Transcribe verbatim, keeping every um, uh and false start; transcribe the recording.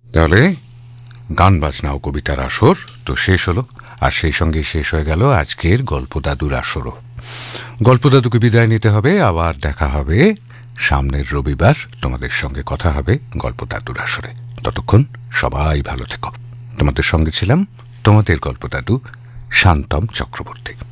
তাহলে গান বাজনা ও কবিতার আসর তো শেষ হলো, আর সেই সঙ্গে শেষ হয়ে গেল আজকের গল্প দাদুর আসরও। গল্প দাদুকে বিদায় নিতে হবে, আবার দেখা হবে সামনের রবিবার। তোমাদের সঙ্গে কথা হবে গল্প দাদুর আসরে। ততক্ষণ সবাই ভালো থেকো। তোমাদের সঙ্গে ছিলাম তোমাদের গল্প দাদু শান্তম চক্রবর্তী।